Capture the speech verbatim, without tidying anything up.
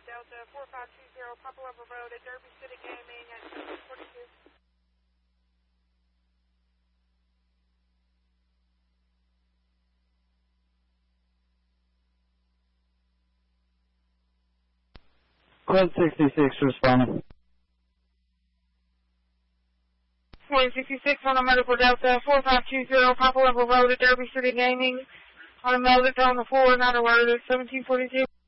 Delta, four five two zero Papa Level Road at Derby City Gaming at seven forty-two. Quad sixty-six responding. Quad sixty-six on a Medical Delta, four five two zero Papa Level Road at Derby City Gaming. On a Meldic on the floor, not alerted, seventeen forty-two.